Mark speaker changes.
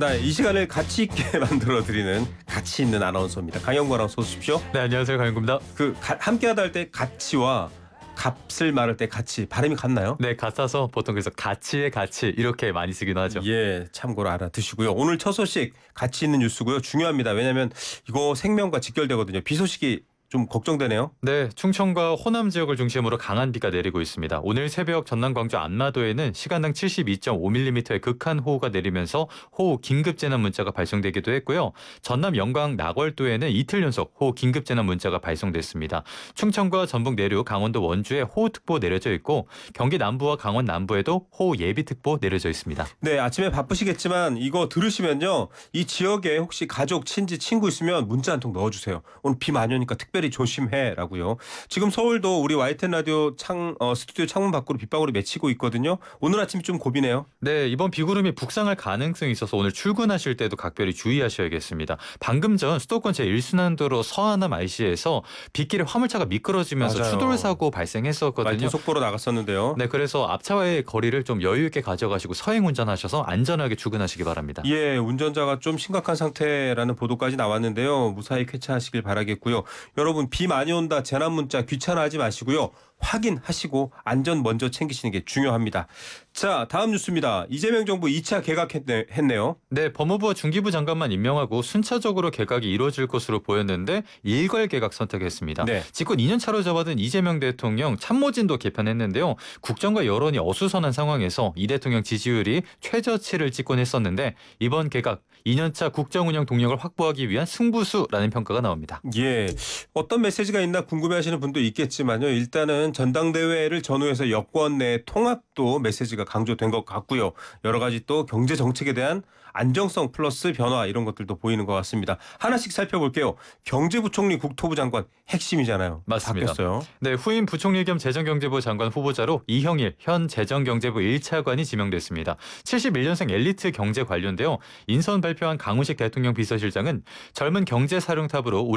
Speaker 1: 네, 이 시간을 가치 있게 만들어드리는 가치 있는 아나운서입니다. 강영구 아나운서 어서 오십시오.
Speaker 2: 네, 안녕하세요. 강영구입니다.
Speaker 1: 함께하다 할 때 가치와 값을 말할 때 가치 발음이 같나요?
Speaker 2: 네, 같아서 보통 그래서 가치의 가치 이렇게 많이 쓰기도 하죠.
Speaker 1: 예, 참고로 알아두시고요. 오늘 첫 소식 가치 있는 뉴스고요. 중요합니다. 왜냐하면 이거 생명과 직결되거든요. 비 소식이 좀 걱정되네요.
Speaker 2: 네, 충청과 호남 지역을 중심으로 강한 비가 내리고 있습니다. 오늘 새벽 전남 광주 안마도에는 시간당 72.5mm의 극한 호우가 내리면서 호우 긴급 재난 문자가 발송되기도 했고요. 전남 영광 나궐도에는 이틀 연속 호우 긴급 재난 문자가 발송됐습니다. 충청과 전북 내륙, 강원도 원주에 호우특보 내려져 있고 경기 남부와 강원 남부에도 호우 예비특보 내려져 있습니다.
Speaker 1: 네, 아침에 바쁘시겠지만 이거 들으시면요. 이 지역에 혹시 가족, 친지, 친구 있으면 문자 한 통 넣어주세요. 오늘 비 많이 오니까 특별히 조심해라고요. 지금 서울도 우리 YTN 라디오 스튜디오 창문 밖으로 빗방울이 맺히고 있거든요. 오늘 아침이 좀 고비네요.
Speaker 2: 네, 이번 비구름이 북상할 가능성이 있어서 오늘 출근하실 때도 각별히 주의하셔야겠습니다. 방금 전 수도권 제1순환도로 서하남 IC에서 빗길에 화물차가 미끄러지면서
Speaker 1: 맞아요.
Speaker 2: 추돌 사고 발생했었거든요.
Speaker 1: 말통 속보로 나갔었는데요.
Speaker 2: 네, 그래서 앞차와의 거리를 좀 여유 있게 가져가시고 서행 운전하셔서 안전하게 출근하시기 바랍니다.
Speaker 1: 예, 운전자가 좀 심각한 상태라는 보도까지 나왔는데요. 무사히 쾌차하시길 바라겠고요. 여러분 비 많이 온다 재난 문자 귀찮아하지 마시고요. 확인하시고 안전 먼저 챙기시는 게 중요합니다. 자, 다음 뉴스입니다. 이재명 정부 2차 개각했네요.
Speaker 2: 네, 법무부와 중기부 장관만 임명하고 순차적으로 개각이 이루어질 것으로 보였는데 일괄 개각 선택했습니다.
Speaker 1: 네.
Speaker 2: 집권 2년 차로 접어든 이재명 대통령 참모진도 개편했는데요. 국정과 여론이 어수선한 상황에서 이 대통령 지지율이 최저치를 찍곤 했었는데 이번 개각 2년차 국정운영 동력을 확보하기 위한 승부수라는 평가가 나옵니다.
Speaker 1: 예, 어떤 메시지가 있나 궁금해하시는 분도 있겠지만요. 일단은 전당대회를 전후해서 여권 내 통합도 메시지가 강조된 것 같고요. 여러 가지 또 경제 정책에 대한 안정성 플러스 변화 이런 것들도 보이는 것 같습니다. 하나씩 살펴볼게요. 경제부총리 국토부 장관 핵심이잖아요.
Speaker 2: 맞습니다.
Speaker 1: 바뀌었어요.
Speaker 2: 네, 후임 부총리 겸 재정경제부 장관 후보자로 이형일 현 재정경제부 1차관이 지명됐습니다. 71년생 엘리트 경제 관료인데요. 인선 발표한 강훈식 대통령 비서실장은 젊은 경제 사령탑으로